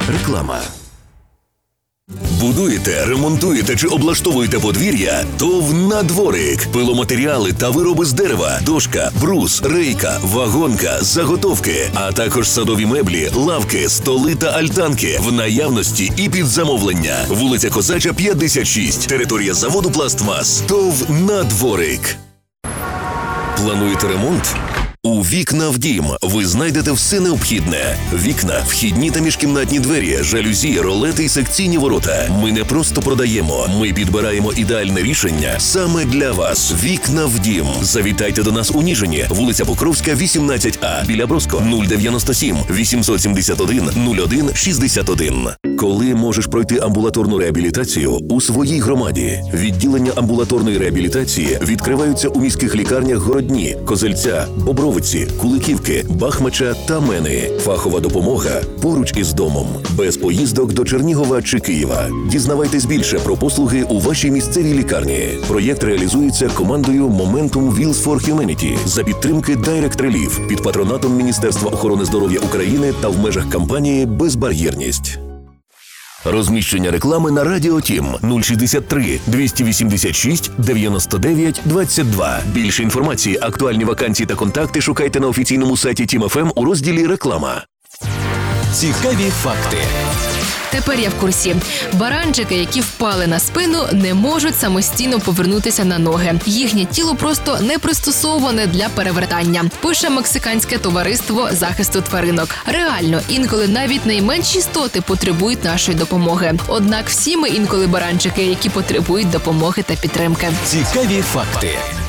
Реклама. Будуєте, ремонтуєте чи облаштовуєте подвір'я? ТОВ «Надворик». Пиломатеріали та вироби з дерева, дошка, брус, рейка, вагонка, заготовки, а також садові меблі, лавки, столи та альтанки в наявності і під замовлення. Вулиця Козача, 56. Територія заводу «Пластмас». ТОВ «Надворик». Плануєте ремонт? У «Вікна в дім» ви знайдете все необхідне. Вікна, вхідні та міжкімнатні двері, жалюзі, ролети і секційні ворота. Ми не просто продаємо, ми підбираємо ідеальне рішення саме для вас. «Вікна в дім». Завітайте до нас у Ніжині, вулиця Покровська, 18А, біля Броско, 097 871 01 61. Коли можеш пройти амбулаторну реабілітацію у своїй громаді? Відділення амбулаторної реабілітації відкриваються у міських лікарнях Городні, Козельця, Бобровиці, Куликівки, Бахмача та Мени. Фахова допомога поруч із домом. Без поїздок до Чернігова чи Києва. Дізнавайтесь більше про послуги у вашій місцевій лікарні. Проєкт реалізується командою Momentum Wheels for Humanity за підтримки Direct Relief під патронатом Міністерства охорони здоров'я України та в межах кампанії «Безбар'єрність». Розміщення реклами на Радіо Тім 063 286 99 22. Більше інформації, актуальні вакансії та контакти шукайте на офіційному сайті Тім ФМ у розділі «Реклама». Цікаві факти. Тепер я в курсі. Баранчики, які впали на спину, не можуть самостійно повернутися на ноги. Їхнє тіло просто не пристосоване для перевертання, пише Мексиканське товариство захисту тваринок. Реально, інколи навіть найменші істоти потребують нашої допомоги. Однак всі ми інколи баранчики, які потребують допомоги та підтримки. Цікаві факти.